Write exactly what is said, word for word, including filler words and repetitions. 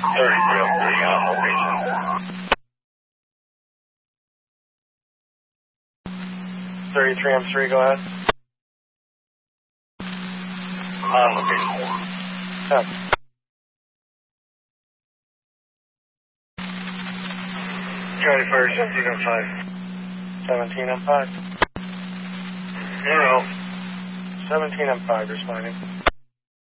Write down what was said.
thirty-three oh three on location. thirty-three M three, go ahead. On location. Check. Charlie first, seventeen oh five. seventeen M five. Zero. seventeen M five responding.